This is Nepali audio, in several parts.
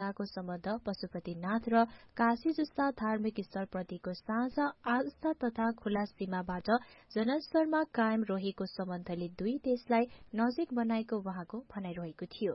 संस्थाको सम्बन्ध पशुपतिनाथ र काशी जस्ता धार्मिक स्थलप्रतिको साझा आस्था तथा खुला सीमाबाट जनस्तरमा कायम रहेको सम्बन्धले दुई देशलाई नजिक बनाएको वहाँको भनाइरहेको थियो।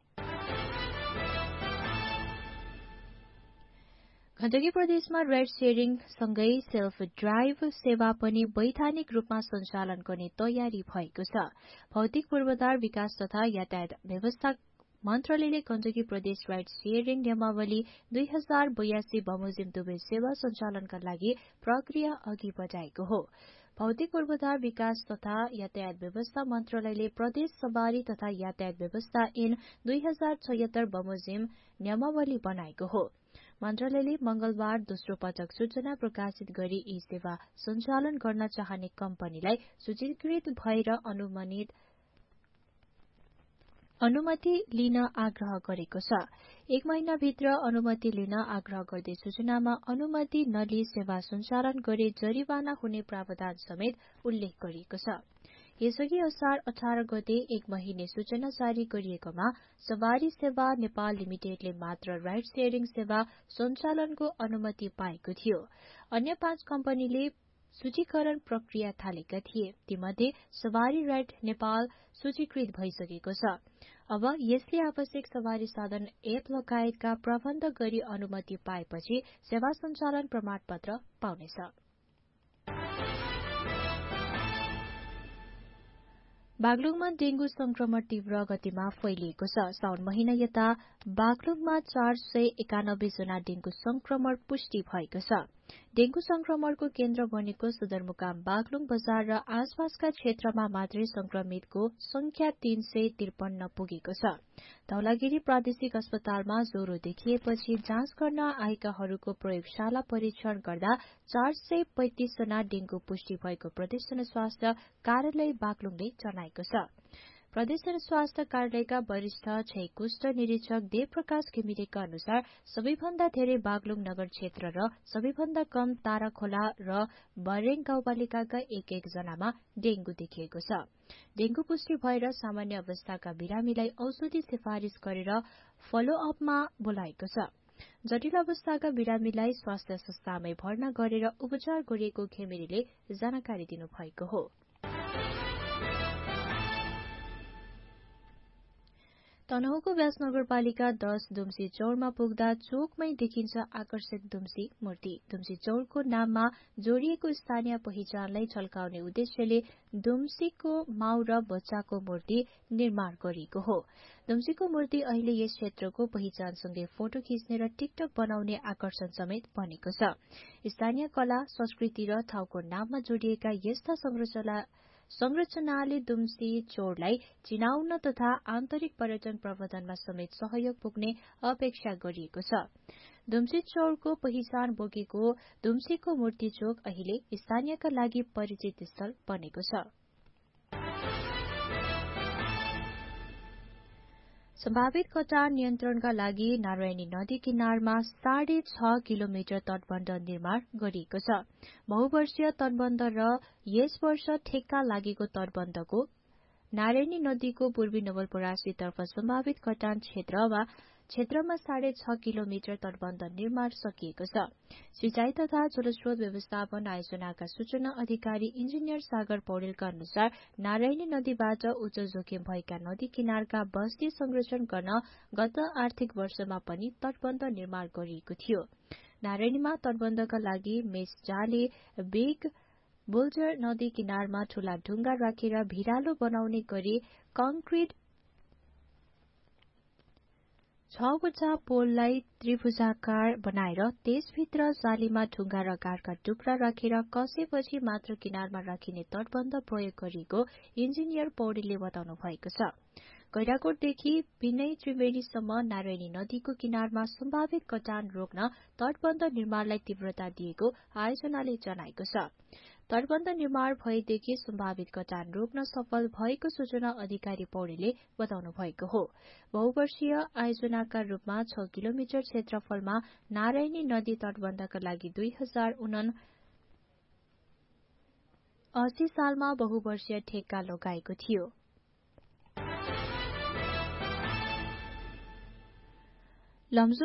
गण्डकी प्रदेशमा राइड शेयरिङ सँगै सेल्फ ड्राइभ सेवा पनि वैधानिक रूपमा सञ्चालन गर्ने तयारी भएको छ। भौतिक पूर्वाधार विकास तथा यातायात व्यवस्था मन्त्रालयले गण्डकी प्रदेश राइड शेयरिङ नियमावली 2082 बमोजिम दुवै सेवा सञ्चालनका लागि प्रक्रिया अघि बढाएको हो। भौतिक पूर्वाधार विकास तथा यातायात व्यवस्था मन्त्रालयले प्रदेश सवारी तथा यातायात व्यवस्था ऐन 2076 बमोजिम नियमावली बनाएको हो। मन्त्रालयले मंगलबार दोस्रो पटक सूचना प्रकाशित गरी यी सेवा सञ्चालन गर्न चाहने कम्पनीलाई सूचीकृत भएर अनुमति लिन आग्रह गरेको छ। 1 महिनाभित्र अनुमति लिन आग्रह गर्दै सूचनामा अनुमति नलिई सेवा सञ्चालन गरे जरिवाना हुने प्रावधान समेत उल्लेख गरिएको छ। यसअघि असार 18 गते 1 महिने सूचना जारी गरिएकोमा सवारी सेवा नेपाल लिमिटेडले मात्र राइड शेयरिङ सेवा सञ्चालनको अनुमति पाएको थियो। अन्य 5 कम्पनीले सूचीकरण प्रक्रिया थालेका थिए। तीमध्ये सवारी राइड नेपाल सूचीकृत भइसकेको छ। अब यसले आवश्यक सवारी साधन एप लगायतका प्रबन्ध गरी अनुमति पाएपछि सेवा सञ्चालन प्रमाणपत्र पाउनेछ। बागलुङमा डेंगू संक्रमण तीव्र गतिमा फैलिएको छ। साउन महिना यता बागलुङमा 491 जना डेंगू संक्रमण पुष्टि भएको छ। डेंगू संक्रमणको केन्द्र बनेको सदरमुकाम बागलुङ बजार र आसपासका क्षेत्रमा मात्रै संक्रमितको संख्या 353 पुगेको छ। धौलागिरी प्रादेशिक अस्पतालमा ज्वरो देखिएपछि जाँच गर्न आएकाहरूको प्रयोगशाला परीक्षण गर्दा 435 जना डेंगू पुष्टि भएको प्रदेश जनस्वास्थ्य कार्यालय बागलुङले जनाएको छ। प्रदेश जनस्वास्थ्य कार्यालयका वरिष्ठ क्षयकुष्ठ निरीक्षक देवप्रकाश घिमिरेका अनुसार सबैभन्दा धेरै बागलुङ नगर क्षेत्र र सबैभन्दा कम ताराखोला र बरेङ गाउँपालिकाका 1-1 जनामा डेंगू देखिएको छ। डेंगू पुष्टि भएर सामान्य अवस्थाका बिरामीलाई औषधि सिफारिश गरेर फलोअपमा बोलाएको छ। जटिल अवस्थाका बिरामीलाई स्वास्थ्य संस्थामै भर्ना गरेर उपचार गरिएको घिमिरेले जानकारी दिनुभएको हो। तनहुँको व्यास नगरपालिका 10 दुम्सी चौरमा पुग्दा चोकमै देखिन्छ आकर्षक दुम्सी मूर्ति। दुम्सी चौरको नाममा जोडिएको स्थानीय पहिचानलाई झल्काउने उद्देश्यले दुम्सीको माउ र बच्चाको मूर्ति निर्माण गरिएको हो। दुम्सीको मूर्ति अहिले यस क्षेत्रको पहिचानसँगै फोटो खिच्ने र टिकटक बनाउने आकर्षण समेत बनेको छ। स्थानीय कला, संस्कृति र ठाउँको नाममा जोडिएका यस्ता संरचनाले दुम्सी चौरलाई चिनाउन तथा आन्तरिक पर्यटन प्रवर्धनमा समेत सहयोग पुग्ने अपेक्षा गरिएको छ। दुम्सी चौरको पहिचान बोकेको दुम्सीको मूर्ति चोक अहिले स्थानीयका लागि परिचित स्थल बनेको छ। सम्भावित कटान नियन्त्रणका लागि नारायणी नदी किनारमा 6.5 किलोमिटर तटबन्ध निर्माण गरिएको छ। बहुवर्षीय तटबन्ध र यस वर्ष ठेक्का लागेको तटबन्धको नारायणी नदीको पूर्वी नवलपरासीतर्फ सम्भावित कटान क्षेत्रमा 6.5 किलोमिटर तटबन्ध निर्माण सकिएको छ। सिंचाई तथा जलस्रोत व्यवस्थापन आयोजनाका सूचना अधिकारी इन्जिनियर सागर पौडेलका अनुसार नारायणी नदीबाट उच्च जोखिम भएका नदी किनारका बस्ती संरक्षण गर्न गत आर्थिक वर्षमा पनि तटबन्ध निर्माण गरिएको थियो। नारायणीमा तटबन्धका लागि मेसजाले बिग बोल्डर नदी किनारमा ठूला ढुङ्गा राखेर भिरालो बनाउने गरी कंक्रिट 6वटा पोललाई त्रिभुजाकार बनाएर त्यसभित्र जालीमा ढुङ्गा र गाडका टुक्रा राखेर कसेपछि मात्र किनारमा राखिने तटबन्ध प्रयोग गरिएको इन्जिनियर पौडेलले बताउनु भएको छ। गैराकोटदेखि विनय त्रिवेणीसम्म नारायणी नदीको किनारमा सम्भावित कटान रोक्न तटबन्ध निर्माणलाई तीव्रता दिएको आयोजनाले जनाएको छ। तटबन्ध निर्माण भएदेखि सम्भावित कटान रोक्न सफल भएको सूचना अधिकारी पौडेलले बताउनु भएको हो। बहुवर्षीय आयोजनाका रूपमा 6 किलोमिटर क्षेत्रफलमा नारायणी नदी तटबन्धका लागि 2079 सालमा बहुवर्षीय ठेक्का लगाएको थियो। लमजुङ